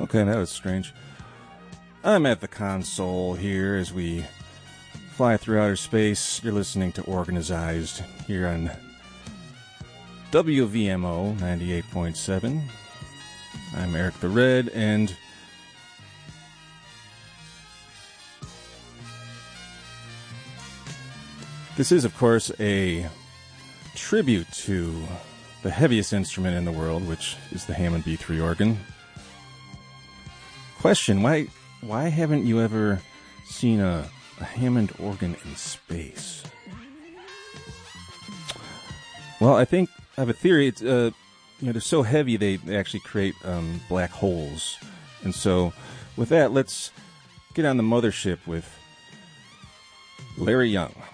Okay, that was strange. I'm at the console here as we fly through outer space. You're listening to Organized here on WVMO 98.7. I'm Eric the Red, and this is, of course, a tribute to the heaviest instrument in the world, which is the Hammond B3 organ. Question, why haven't you ever seen a Hammond organ in space? Well, I think I have a theory. It's, they're so heavy they actually create black holes. And so with that, let's get on the mothership with Larry Young.